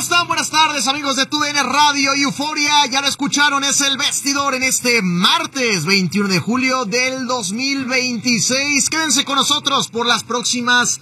están? Buenas tardes, amigos de TUDN Radio y Euforia. Ya lo escucharon, es el vestidor en este martes 21 de julio del 2026. Quédense con nosotros por las próximas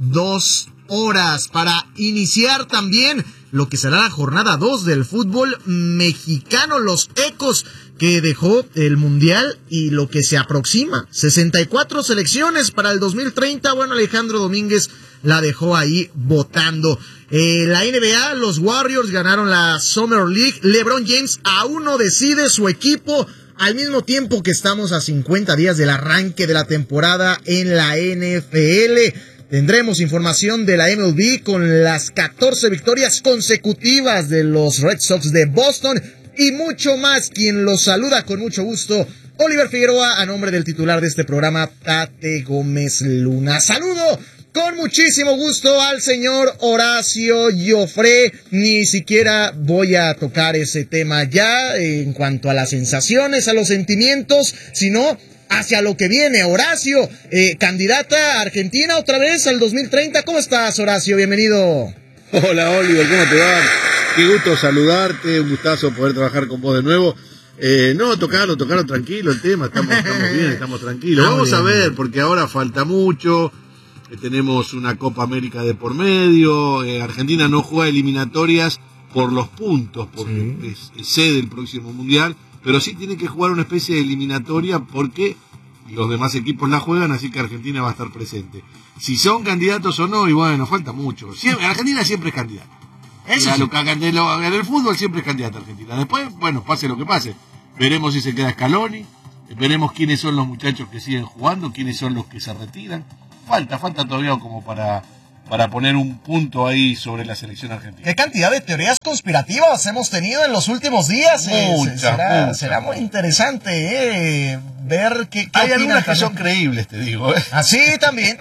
2 horas para iniciar también lo que será la jornada 2 del fútbol mexicano, los ecos que dejó el Mundial y lo que se aproxima. 64 selecciones para el 2030. Bueno, Alejandro Domínguez la dejó ahí votando. La NBA, los Warriors ganaron la Summer League. LeBron James aún no decide su equipo, al mismo tiempo que estamos a 50 días del arranque de la temporada en la NFL. Tendremos información de la MLB con las 14 victorias consecutivas de los Red Sox de Boston y mucho más. Quien los saluda con mucho gusto, Oliver Figueroa, a nombre del titular de este programa, Tate Gómez Luna. Saludo con muchísimo gusto al señor Horacio Joffre. Ni siquiera voy a tocar ese tema ya en cuanto a las sensaciones, a los sentimientos, sino hacia lo que viene. Horacio, candidata a Argentina otra vez al 2030. ¿Cómo estás, Horacio? Bienvenido. Hola, Oliver, ¿cómo te va? Qué gusto saludarte, un gustazo poder trabajar con vos de nuevo. No, tocarlo tranquilo el tema, estamos bien, estamos tranquilos. Vamos a ver, porque ahora falta mucho. Tenemos una Copa América de por medio. Argentina no juega eliminatorias por los puntos, porque es sede del próximo Mundial, pero sí tiene que jugar una especie de eliminatoria porque los demás equipos la juegan, así que Argentina va a estar presente. Si son candidatos o no, y bueno, falta mucho. Argentina siempre es candidata. Eso sí. En el fútbol siempre es candidata Argentina. Después, bueno, pase lo que pase. Veremos si se queda Scaloni, veremos quiénes son los muchachos que siguen jugando, quiénes son los que se retiran. Falta todavía como para poner un punto ahí sobre la selección argentina. ¿Qué cantidad de teorías conspirativas hemos tenido en los últimos días? Será muy interesante ver qué hay algunas que son creíbles, te digo. Así también.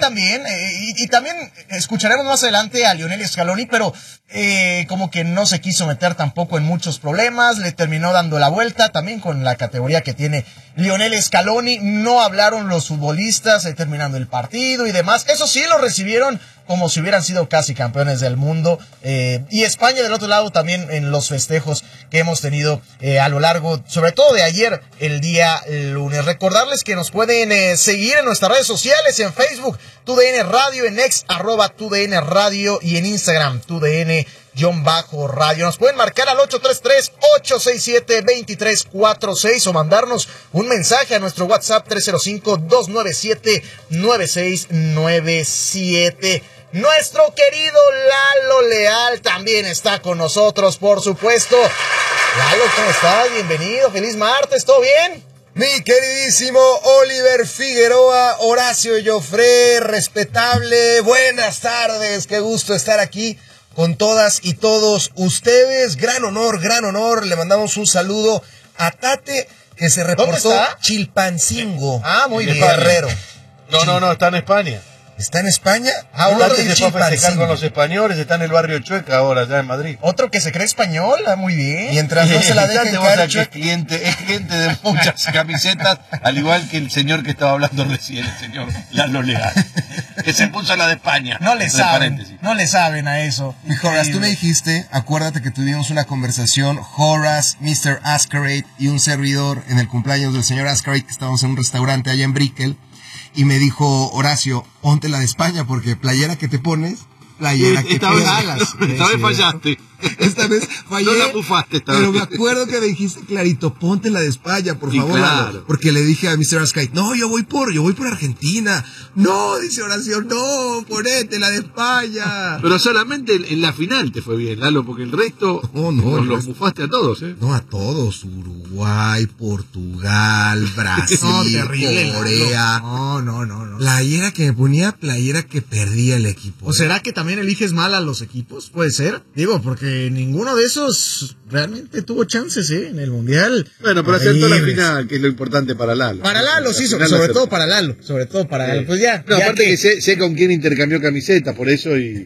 Y también escucharemos más adelante a Lionel Scaloni, pero como que no se quiso meter tampoco en muchos problemas, le terminó dando la vuelta también con la categoría que tiene Lionel Scaloni. No hablaron los futbolistas terminando el partido y demás. Eso sí, lo recibieron como si hubieran sido casi campeones del mundo. Y España del otro lado también en los festejos que hemos tenido a lo largo, sobre todo de ayer, el día lunes. Recordarles que nos pueden seguir en nuestras redes sociales, en Facebook, TUDN Radio, en X, @TUDN Radio y en Instagram, TUDN_radio. Nos pueden marcar al 833-867-2346 o mandarnos un mensaje a nuestro WhatsApp 305-297-9697. Nuestro querido Lalo Leal también está con nosotros, por supuesto. Lalo, ¿cómo estás? Bienvenido, feliz martes, ¿todo bien? Mi queridísimo Oliver Figueroa, Horacio Joffre, respetable, buenas tardes, qué gusto estar aquí con todas y todos ustedes. Gran honor, le mandamos un saludo a Tate, que se reportó Chilpancingo. Muy bien. Barrero. No, está en España. ¿Está en España? Tate se fue a festejar con los españoles, está en el barrio Chueca ahora, ya en Madrid. Otro que se cree español, muy bien. Mientras no se la dejen caer, es cliente de muchas camisetas, al igual que el señor que estaba hablando recién, el señor Lalo Leal, que se puso la de España. No le saben a eso. Y Horace, tú me dijiste, acuérdate que tuvimos una conversación, Horace, Mr. Ascarate y un servidor en el cumpleaños del señor Ascarate, que estábamos en un restaurante allá en Brickell. Y me dijo, Horacio, ponte la de España, porque playera que te pones, playera que pierdes. Esta vez fallaste. Esta vez fallé. No la bufaste esta pero vez. me acuerdo que me dijiste clarito, ponte la de España, por favor. Claro. Porque le dije a Mr. Ascai, no, yo voy por Argentina. No, dice Horacio, no, ponete la de España. Pero solamente en la final te fue bien, Lalo, porque el resto nos los bufaste a todos, ¿eh? No, a todos. Uruguay, Portugal, Brasil, Corea. No. Playera que me ponía, playera que perdía el equipo. ¿O será que también eliges mal a los equipos? Puede ser. Digo, porque ninguno de esos realmente tuvo chances en el Mundial. Bueno, pero acertó la final, que es lo importante para Lalo. Para Lalo, sí, sobre todo para Lalo. Pues ya. No, aparte que sé con quién intercambió camisetas, por eso y...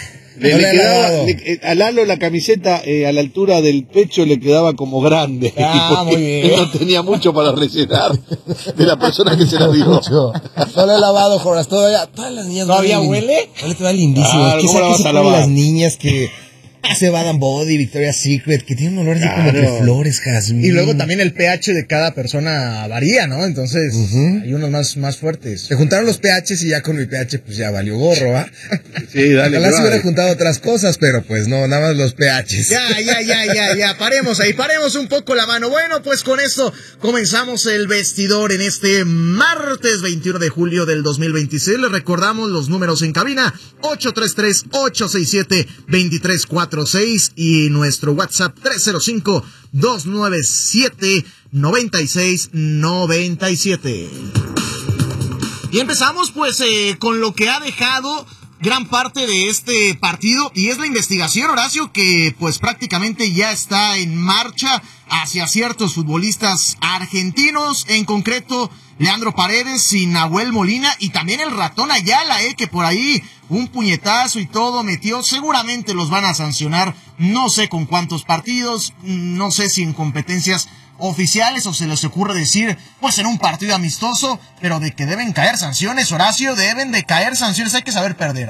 a Lalo la camiseta a la altura del pecho le quedaba como grande. Muy bien. Él no tenía mucho para rellenar de la persona que se la dio. No lo he lavado, Joras, todas las niñas. ¿Todavía huele? Huele todavía lindísimo. ¿Cómo la vas a lavar? Las niñas que Ese Bath and Body, Victoria's Secret, que tiene un olor así como de flores, jazmín. Y luego también el pH de cada persona varía, ¿no? Entonces, hay unos más fuertes. Se juntaron los pHs y ya con mi pH, pues ya valió gorro, ¿va? Sí, dale. Ojalá se hubiera juntado otras cosas, pero pues no, nada más los pHs. Ya, paremos ahí, paremos un poco la mano. Bueno, pues con esto comenzamos el vestidor en este martes 21 de julio del 2026. Les recordamos los números en cabina, 833-867-2346 y nuestro WhatsApp 305-297-9697. Y empezamos pues con lo que ha dejado gran parte de este partido y es la investigación, Horacio, que pues prácticamente ya está en marcha hacia ciertos futbolistas argentinos, en concreto Leandro Paredes y Nahuel Molina y también el ratón Ayala, que por ahí un puñetazo y todo metió. Seguramente los van a sancionar, no sé con cuántos partidos, no sé si en competencias oficiales o se les ocurre decir pues en un partido amistoso, pero de que deben caer sanciones, Horacio, deben de caer sanciones. Hay que saber perder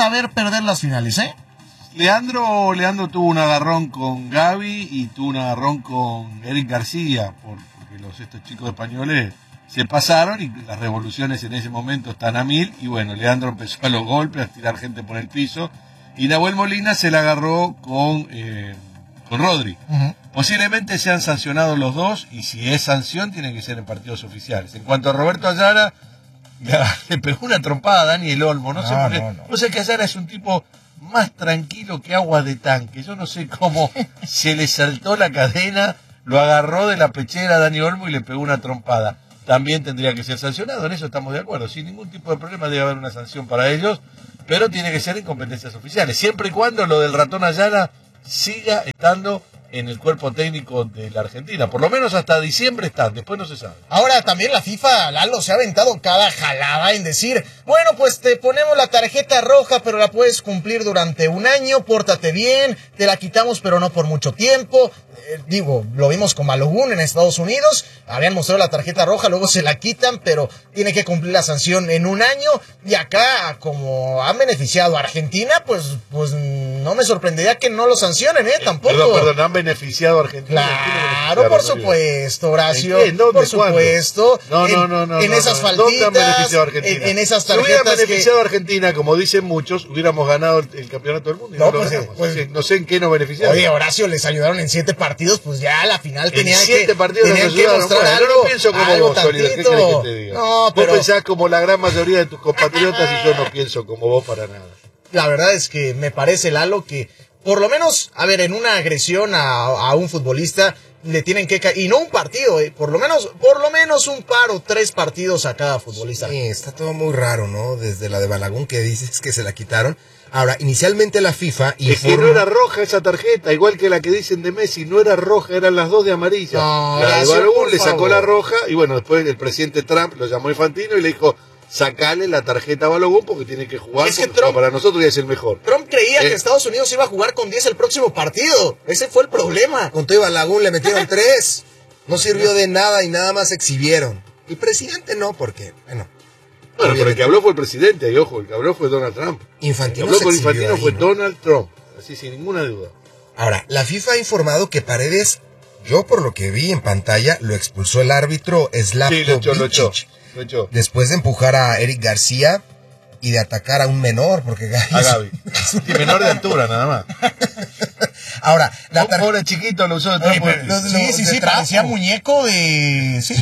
las finales, Leandro tuvo un agarrón con Gaby y tuvo un agarrón con Eric García, porque estos chicos españoles se pasaron y las revoluciones en ese momento están a 1000 y bueno, Leandro empezó a los golpes, a tirar gente por el piso y Nahuel Molina se la agarró con Rodri. Posiblemente sean sancionados los dos y si es sanción tiene que ser en partidos oficiales. En cuanto a Roberto Ayala, le pegó una trompada a Daniel Olmo, no sé por qué. No sé que Ayala es un tipo más tranquilo que agua de tanque. Yo no sé cómo se le saltó la cadena, lo agarró de la pechera a Dani Olmo y le pegó una trompada. También tendría que ser sancionado, en eso estamos de acuerdo. Sin ningún tipo de problema debe haber una sanción para ellos, pero tiene que ser en competencias oficiales. Siempre y cuando lo del ratón Ayala siga estando en el cuerpo técnico de la Argentina. Por lo menos hasta diciembre están, después no se sabe. Ahora también la FIFA, Lalo, se ha aventado cada jalada en decir, bueno, pues te ponemos la tarjeta roja, pero la puedes cumplir durante un año, pórtate bien, te la quitamos, pero no por mucho tiempo. Lo vimos con Balogun en Estados Unidos, habían mostrado la tarjeta roja, luego se la quitan, pero tiene que cumplir la sanción en un año, y acá, como han beneficiado a Argentina, pues no me sorprendería que no lo sancionen, tampoco. Perdón, han beneficiado a Argentina. Claro, por supuesto, Horacio, por supuesto. No. En esas faltitas, en esas tarjetas. Si hubieran beneficiado a Argentina, como dicen muchos, hubiéramos ganado el campeonato del mundo. No sé en qué nos beneficiaron. Oye, Horacio, les ayudaron en 7 partidos, pues ya a la final tenían que mostrar algo. Yo no pienso como vos, Oliver, ¿qué querés que te diga? No, pero vos pensás como la gran mayoría de tus compatriotas y yo no pienso como vos para nada. La verdad es que me parece, Lalo, que por lo menos, en una agresión a un futbolista le tienen que caer, y no un partido, por lo menos un par o 3 partidos a cada futbolista. Sí, está todo muy raro, ¿no? Desde la de Balogun que dices que se la quitaron. Ahora, inicialmente la FIFA es que no era roja esa tarjeta, igual que la que dicen de Messi, no era roja, eran las 2 de amarilla. No, la de Balogun le sacó la roja y bueno, después el presidente Trump lo llamó Infantino y le dijo, sacale la tarjeta a Balogun porque tiene que jugar, es que Trump, para nosotros ya es el mejor. Trump creía que Estados Unidos iba a jugar con 10 el próximo partido, ese fue el problema. Con todo y Balogun le metieron 3, no sirvió de nada y nada más exhibieron. Y presidente no, porque, Bueno, pero el que habló fue el presidente, y ojo, el que habló fue Donald Trump. Infantino el que habló con Infantino fue Donald Trump, así sin ninguna duda. Ahora, la FIFA ha informado que Paredes, yo por lo que vi en pantalla, lo expulsó el árbitro Slavko Bičić. Después de empujar a Eric García y de atacar a un menor, porque Gaby. Y menor de altura, nada más. Ahora, pobre chiquito lo usó de trapo. Sí, parecía muñeco de... Sí,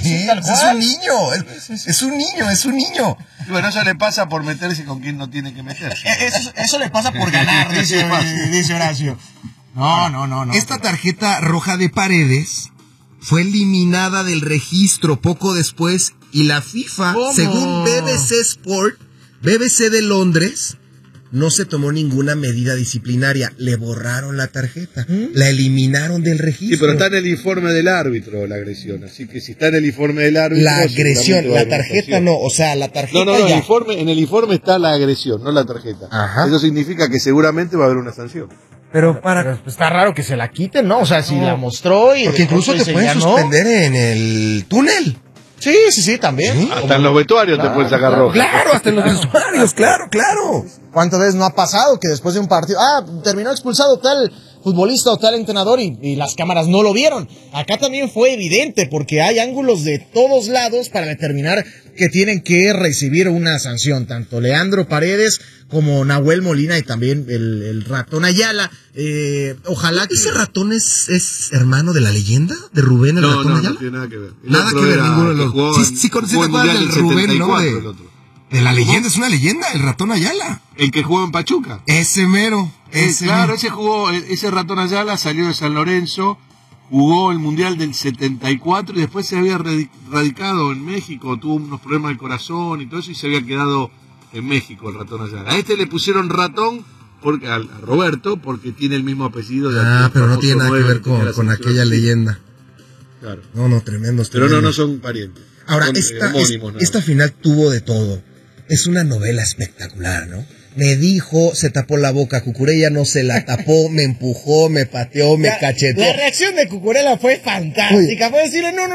es un niño. Y bueno, eso le pasa por meterse con quien no tiene que meterse. Eso le pasa por ganar, dice Horacio. No. Esta tarjeta roja de Paredes fue eliminada del registro poco después y la FIFA, según BBC de Londres, no se tomó ninguna medida disciplinaria. Le borraron la tarjeta, la eliminaron del registro. Sí, pero está en el informe del árbitro la agresión, así que si está en el informe del árbitro... La agresión, la tarjeta no, o sea, la tarjeta No, en el informe está la agresión, no la tarjeta. Ajá. Eso significa que seguramente va a haber una sanción. Pero está raro que se la quiten, ¿no? O sea, si la mostró y... Porque incluso te pueden suspender en el túnel. Sí, también. ¿Sí? Hasta en los vestuarios te pueden sacar roja. Claro, hasta en los vestuarios, claro. ¿Cuántas veces no ha pasado que después de un partido, terminó expulsado tal futbolista o tal entrenador y las cámaras no lo vieron? Acá también fue evidente porque hay ángulos de todos lados para determinar que tienen que recibir una sanción, tanto Leandro Paredes como Nahuel Molina y también el ratón Ayala. Ojalá que... ¿Ese ratón es hermano de la leyenda? ¿De Rubén el ratón Ayala? No tiene nada que ver. Nada que ver, ninguno de los dos. Sí, ¿te acuerdas del Rubén, no? De la leyenda, es una leyenda, el ratón Ayala. El que jugó en Pachuca. Ese mero. Claro, ese ratón Ayala salió de San Lorenzo, jugó el Mundial del 74 y después se había radicado en México, tuvo unos problemas del corazón y todo eso y se había quedado en México el ratón Ayala. A este le pusieron ratón a Roberto porque tiene el mismo apellido. Pero no tiene nada que ver con aquella leyenda. Claro. No, tremendos. Pero no son parientes. Ahora, Son esta final tuvo de todo. Es una novela espectacular, ¿no? Me dijo, se tapó la boca, Cucurella no se la tapó, me empujó, me pateó, me cacheteó. La reacción de Cucurella fue fantástica. Fue decirle, no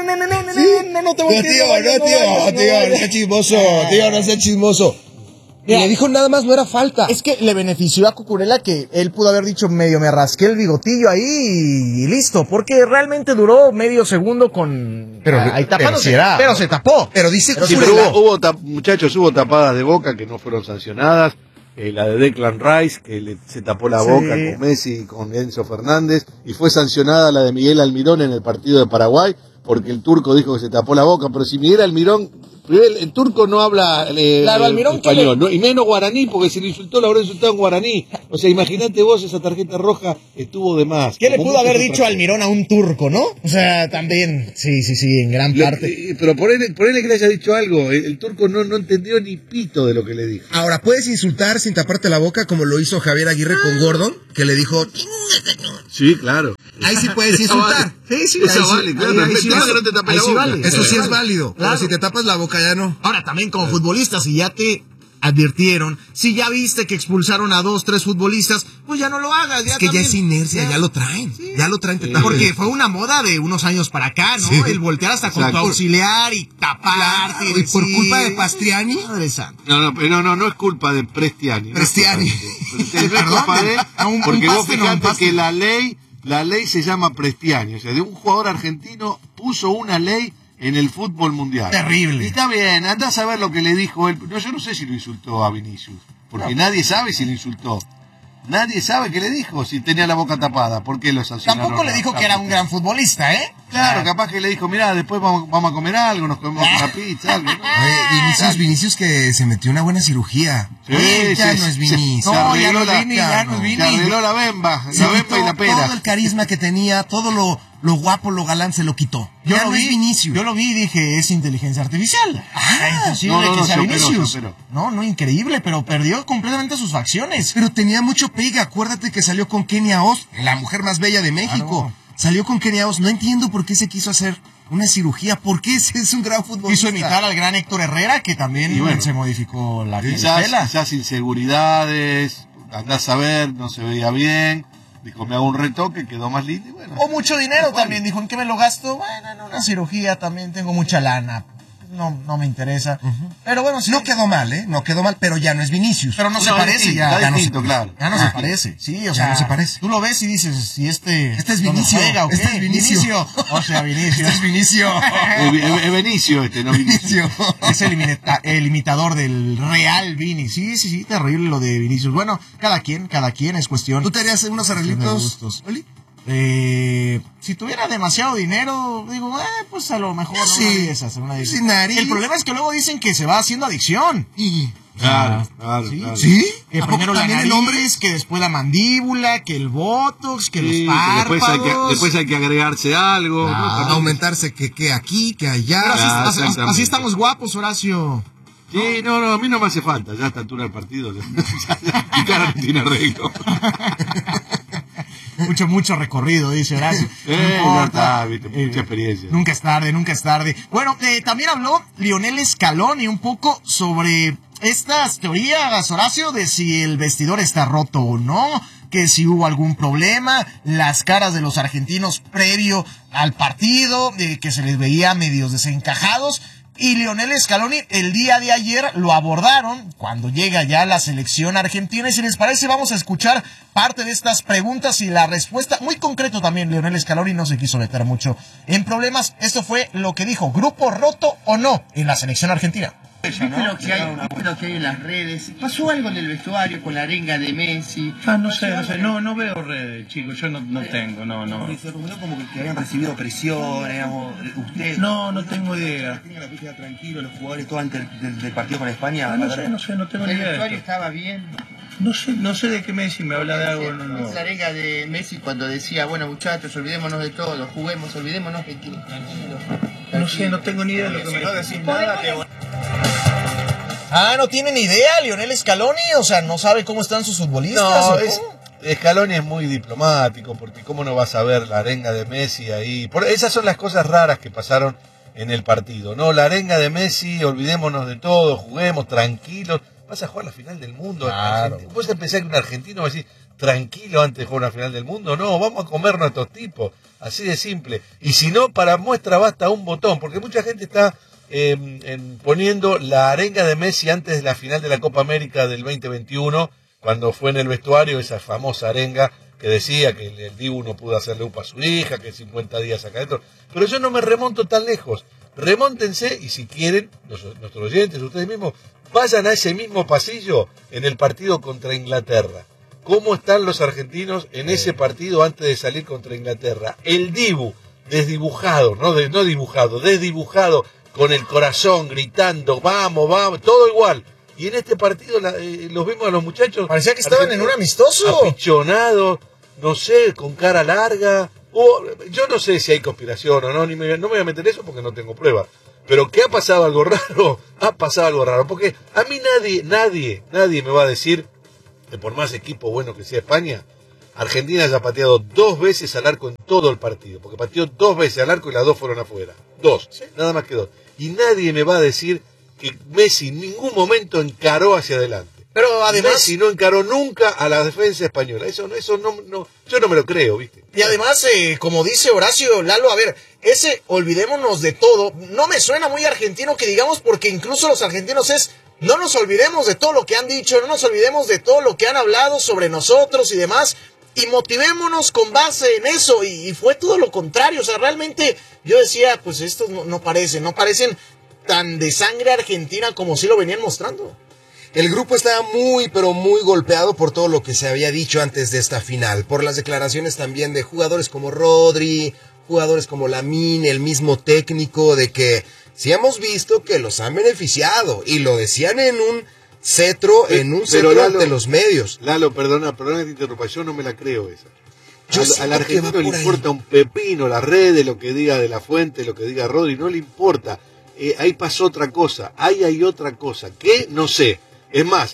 te voy a decir. Tío, no sea chismoso. Y le dijo nada más, no era falta. Es que le benefició a Cucurella que él pudo haber dicho medio me rasqué el bigotillo ahí y listo, porque realmente duró medio segundo con... ahí tapándose, pero se tapó. Pero dice Cucurella... Muchachos, hubo tapadas de boca que no fueron sancionadas. La de Declan Rice, que se tapó la boca con Messi y con Enzo Fernández, y fue sancionada la de Miguel Almirón en el partido de Paraguay, porque el turco dijo que se tapó la boca, pero si Miguel Almirón, el turco no habla español, ¿no? Y menos guaraní, porque si le insultó, lo habrá insultado en guaraní. O sea, imagínate vos, esa tarjeta roja estuvo de más. ¿Qué le pudo haber dicho Almirón a un turco, no? O sea, también, sí, en gran parte. Pero ponele que le haya dicho algo, el turco no entendió ni pito de lo que le dijo. Ahora, puedes insultar sin taparte la boca, como lo hizo Javier Aguirre con Gordon, que le dijo... Sí, claro. Ahí sí puedes insultar. Sí, eso vale, claro. Eso sí es válido. Claro. Pero si te tapas la boca ya no. Ahora, también como futbolista, si ya te advirtieron, si ya viste que expulsaron a 2, 3 futbolistas, pues ya no lo hagas. Ya es inercia, ya lo traen. Sí. Ya lo traen. Porque fue una moda de unos años para acá, ¿no? Sí. El voltear hasta con tu auxiliar y taparte. Claro, y por culpa de Pastriani. No es culpa de Prestiani. Prestiani. Porque vos fijate que la ley se llama Prestiani. O sea, de un jugador argentino puso una ley en el fútbol mundial. Terrible. Y está bien, andá a saber lo que le dijo él. No, yo no sé si lo insultó a Vinicius, porque nadie sabe si lo insultó. Nadie sabe qué le dijo, si tenía la boca tapada. ¿Por qué lo sancionaron? Tampoco le dijo que era un gran futbolista, ¿eh? Claro, capaz que le dijo, mirá, después vamos a comer algo, nos comemos una pizza, algo, ¿no? Vinicius que se metió una buena cirugía. Ya no es Vinicius. No, ya no es Vinicius. Se arregló la bemba y la pera. Todo el carisma que tenía, todo lo guapo, lo galán se lo quitó. Yo lo vi y dije, es inteligencia artificial. Es imposible que sea Vinicius. No, increíble, pero perdió completamente sus facciones. Pero tenía mucho pegue, acuérdate que salió con Kenia Oz, la mujer más bella de México. Claro. Salió con Kenia Oz, no entiendo por qué se quiso hacer una cirugía, porque es un gran futbolista. Quiso imitar al gran Héctor Herrera, que también se modificó la clientela. Quizás inseguridades, andás a ver, no se veía bien. Dijo, me hago un retoque, quedó más lindo y bueno. O mucho dinero también, dijo, ¿en qué me lo gasto? Bueno, en una cirugía también tengo mucha lana. No me interesa. Pero bueno, sí. No quedó mal, No quedó mal, pero ya no es Vinicius. Pero no se parece ya. Ya no se parece. Sí, o sea, no se parece. Tú lo ves y dices, si este es Vinicio. Este es Vinicio. O sea, Vinicio. Este es Vinicio. Es Vinicio no Vinicio. Es el imitador del real Vini. Sí, terrible lo de Vinicius. Bueno, cada quien es cuestión. ¿Tú te harías unos arreglitos? ¿Oli? Si tuviera demasiado dinero, digo, pues a lo mejor una de esas. El problema es que luego dicen que se va haciendo adicción. Claro. ¿Sí? Que primero la nariz, que después la mandíbula, que el botox, que los párpados. Después hay que agregarse algo. Aumentarse que aquí, que allá. Así estamos guapos, Horacio. Sí, no, a mí no me hace falta. Ya a esta altura del partido. Mi cara no tiene arreglo. Mucho recorrido, dice Horacio. Mucha experiencia. Nunca es tarde. Bueno, también habló Lionel Scaloni un poco sobre estas teorías, Horacio, de si el vestidor está roto o no, que si hubo algún problema, las caras de los argentinos previo al partido, que se les veía medios desencajados. Y Lionel Scaloni el día de ayer lo abordaron cuando llega ya la selección argentina. Y si les parece, vamos a escuchar parte de estas preguntas y la respuesta. Muy concreto también, Lionel Scaloni no se quiso meter mucho en problemas. Esto fue lo que dijo, ¿grupo roto o no en la selección argentina? ¿Viste lo que hay en las redes? ¿Pasó algo en el vestuario con la arenga de Messi? No sé, no veo redes, chicos, yo no tengo, no. Se rumoreó como que habían recibido presión, digamos, usted... No tengo idea. ¿Tenía la fiesta tranquilo, los jugadores todo antes del partido con España? No sé, no tengo ni idea. ¿El vestuario estaba bien? No sé de qué Messi me habla de algo, no. La arenga de Messi cuando decía, bueno muchachos, olvidémonos de todo, juguemos, olvidémonos de todo, tranquilos. No sé, no tengo ni idea de lo que me no decís nada, No tiene ni idea Lionel Scaloni, o sea, no sabe cómo están sus futbolistas. Scaloni es muy diplomático, porque cómo no vas a ver la arenga de Messi ahí. Esas son las cosas raras que pasaron en el partido, ¿no? La arenga de Messi, olvidémonos de todo, juguemos tranquilos. Vas a jugar la final del mundo. Claro. ¿Vos pensás que un argentino va a decir tranquilo antes de jugar una final del mundo? No, vamos a comernos a estos tipos. Así de simple. Y si no, para muestra basta un botón, porque mucha gente está poniendo la arenga de Messi antes de la final de la Copa América del 2021, cuando fue en el vestuario esa famosa arenga que decía que el Dibu no pudo hacerle upa a su hija, que 50 días acá adentro. Pero yo no me remonto tan lejos. Remóntense y si quieren, nuestros oyentes, ustedes mismos, vayan a ese mismo pasillo en el partido contra Inglaterra. ¿Cómo están los argentinos en ese partido antes de salir contra Inglaterra? El Dibu, desdibujado, desdibujado, con el corazón gritando, vamos, todo igual. Y en este partido los vimos a los muchachos. Parecía que estaban en un amistoso. Apichonados, no sé, con cara larga. Yo no sé si hay conspiración o no, no me voy a meter eso porque no tengo pruebas. Pero que ha pasado algo raro, porque a mí nadie me va a decir que por más equipo bueno que sea España, Argentina haya pateado 2 veces al arco en todo el partido, porque pateó 2 veces al arco y las 2 fueron afuera. 2, ¿sí? Nada más que 2. Y nadie me va a decir que Messi en ningún momento encaró hacia adelante. Pero además Messi no encaró nunca a la defensa española. Eso no, yo no me lo creo, ¿viste? Y además, como dice Horacio, Lalo, a ver, ese olvidémonos de todo, no me suena muy argentino que digamos, porque incluso los argentinos no nos olvidemos de todo lo que han dicho, no nos olvidemos de todo lo que han hablado sobre nosotros y demás, y motivémonos con base en eso, y fue todo lo contrario. O sea, realmente yo decía, pues estos no parecen tan de sangre argentina como sí lo venían mostrando. El grupo estaba muy, pero muy golpeado por todo lo que se había dicho antes de esta final, por las declaraciones también de jugadores como Rodri, jugadores como Lamine, el mismo técnico, de que sí hemos visto que los han beneficiado, y lo decían en un cetro ante los medios. Lalo, perdona que te interrumpa, yo no me la creo esa. Al argentino le importa un pepino las redes, lo que diga De La Fuente, lo que diga Rodri, no le importa. Ahí pasó otra cosa, hay otra cosa, que no sé. Es más,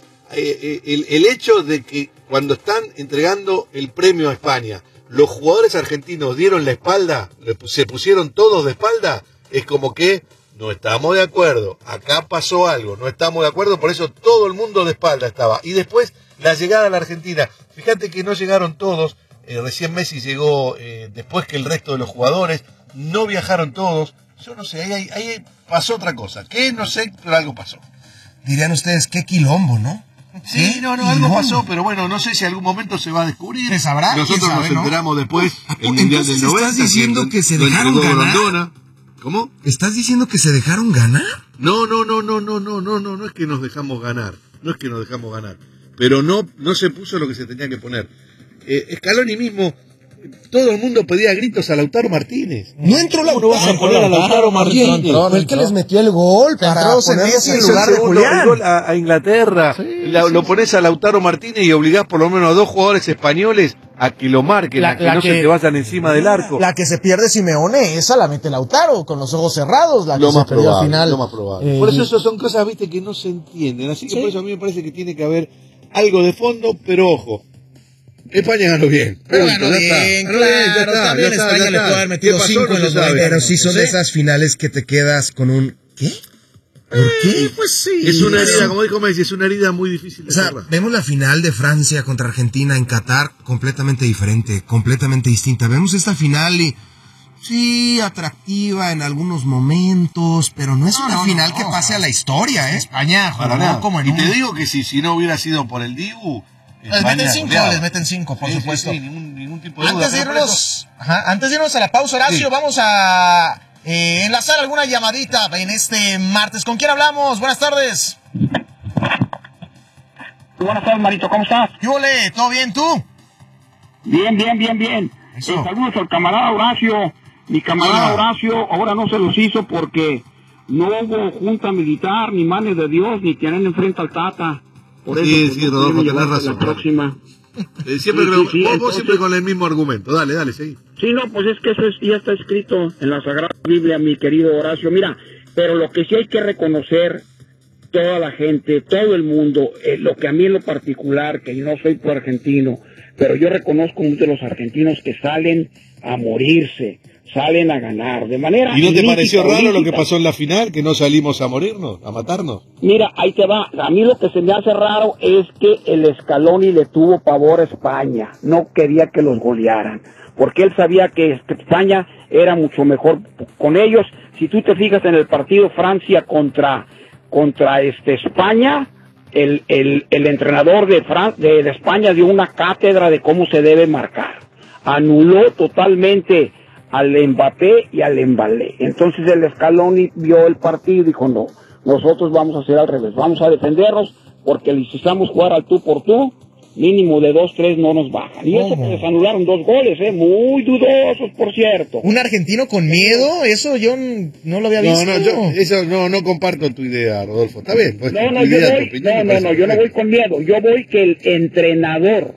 el hecho de que cuando están entregando el premio a España, los jugadores argentinos dieron la espalda, se pusieron todos de espalda, es como que no estamos de acuerdo, acá pasó algo, no estamos de acuerdo, por eso todo el mundo de espalda estaba. Y después la llegada a la Argentina, fíjate que no llegaron todos, recién Messi llegó después que el resto de los jugadores, no viajaron todos, yo no sé, ahí pasó otra cosa, que no sé, pero algo pasó. Dirían ustedes, qué quilombo, ¿no? Sí, algo pasó, pero bueno, no sé si algún momento se va a descubrir. ¿Se sabrá? Nosotros nos enteramos después, el Mundial del 90. ¿Estás diciendo que se dejaron ganar? ¿Cómo? ¿Estás diciendo que se dejaron ganar? No es que nos dejamos ganar, pero no se puso lo que se tenía que poner. Scaloni mismo, todo el mundo pedía gritos a Lautaro Martínez. No entró Lautaro. ¿Cómo no vas a poner a Lautaro Martínez? Fue el que les metió el gol para ponerlos en lugar de Julián. El gol a Inglaterra. Lo pones a Lautaro Martínez y obligás por lo menos a 2 jugadores españoles a que lo marquen, a que no se te vayan encima del arco. La que se pierde Simeone, esa la mete Lautaro con los ojos cerrados, la que se perdió al final. Lo más probable. Por eso son cosas, viste, que no se entienden. Así que por eso a mí me parece que tiene que haber algo de fondo, pero ojo. España ganó bien. Pero ganó bien, claro. También España le puede haber metido 5 en los 90. Pero sí son de esas finales que te quedas con un ¿qué? ¿Por qué? Pues sí. Es una herida, como dijo Messi, es una herida muy difícil de cerrar. Vemos la final de Francia contra Argentina en Qatar completamente diferente, completamente distinta. Vemos esta final y Sí, atractiva en algunos momentos, pero no es una final que pase a la historia, ¿eh? España Para jugó nada. como en Y un... te digo que si no hubiera sido por el Dibu... Les meten cinco, por supuesto. Sí, ningún tipo de duda. Antes de irnos a la pausa, Horacio, vamos a enlazar alguna llamadita en este martes. ¿Con quién hablamos? Buenas tardes. Buenas tardes, Marito, ¿cómo estás? ¿Qué ole? ¿Todo bien, tú? Bien. Saludos al camarada Horacio. Mi camarada Horacio ahora no se los hizo porque no hubo junta militar, ni manes de Dios, ni tienen enfrente al Tata. Por eso, Sí, Rodolfo, tenés razón. La próxima. Siempre vos entonces, siempre con el mismo argumento. Dale, seguí. Sí, no, pues es que eso ya está escrito en la Sagrada Biblia, mi querido Horacio. Mira, pero lo que sí hay que reconocer, toda la gente, todo el mundo, lo que a mí en lo particular, que yo no soy pro argentino, pero yo reconozco muchos de los argentinos que salen a morirse, salen a ganar, de manera... ¿Y no te ilícita, pareció raro lo que ilícita. pasó en la final, que no salimos a morirnos, a matarnos? Mira, ahí te va. A mí lo que se me hace raro es que el Scaloni le tuvo pavor a España. No quería que los golearan. Porque él sabía que España era mucho mejor con ellos. Si tú te fijas en el partido Francia contra España, el entrenador de España dio una cátedra de cómo se debe marcar. Anuló totalmente al Mbappé y al Embalé. Entonces el Scaloni vio el partido y dijo, no, nosotros vamos a hacer al revés, vamos a defendernos, porque si estamos jugar al tú por tú, mínimo de 2-3 no nos bajan. Y eso que les anularon 2 goles, muy dudosos, por cierto. ¿Un argentino con miedo? Eso yo no lo había visto. No comparto tu idea, Rodolfo. Está bien. Pues, yo no voy con miedo. Yo voy que el entrenador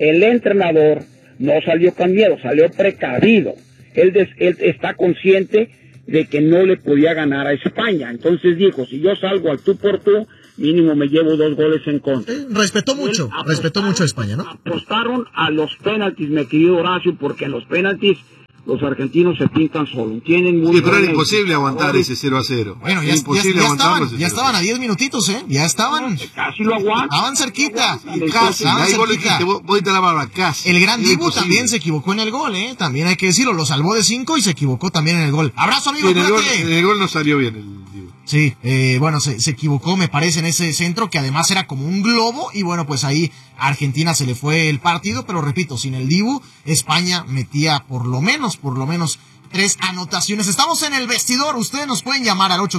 no salió con miedo, salió precavido. Él está consciente de que no le podía ganar a España. Entonces dijo, si yo salgo al tú por tú, mínimo me llevo 2 goles en contra. Respetó mucho a España, ¿no? Apostaron a los penaltis, mi querido Horacio, porque en los penaltis los argentinos se pintan solos. Tienen muy pero era imposible aguantar ese 0-0. Bueno, ya estaban a 10 minutitos, ¿eh? Ya estaban. Casi lo aguantan. Estaban cerquita. Casi. Ahí vos lo dijiste, vos te la barba, casi. El gran Dibu también se equivocó en el gol, ¿eh? También hay que decirlo, lo salvó de 5 y se equivocó también en el gol. Abrazo, amigo, en el gol no salió bien el Dibu. Sí, bueno, se equivocó, me parece, en ese centro, que además era como un globo, y bueno, pues ahí a Argentina se le fue el partido, pero repito, sin el Dibu, España metía por lo menos 3 anotaciones. Estamos en el vestidor, ustedes nos pueden llamar al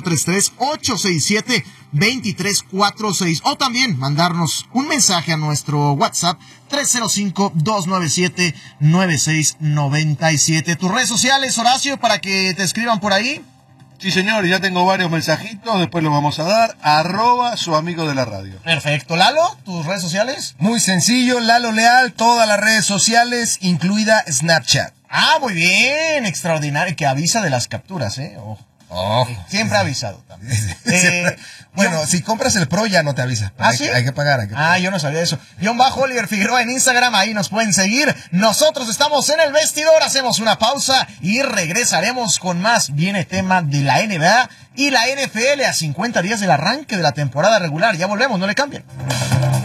833-867-2346, o también mandarnos un mensaje a nuestro WhatsApp 305-297-9697. Tus redes sociales, Horacio, para que te escriban por ahí. Sí, señor, ya tengo varios mensajitos, después los vamos a dar. @ su amigo de la radio. Perfecto. Lalo, ¿tus redes sociales? Muy sencillo, Lalo Leal, todas las redes sociales, incluida Snapchat. Ah, muy bien, extraordinario, que avisa de las capturas, ¿eh? Siempre ha avisado también. Bueno, si compras el Pro ya no te avisa. ¿Sí? Hay que pagar. Yo no sabía eso. _Oliver Figueroa en Instagram, ahí nos pueden seguir. Nosotros estamos en el vestidor, hacemos una pausa y regresaremos con más. Viene tema de la NBA y la NFL a 50 días del arranque de la temporada regular. Ya volvemos, no le cambien.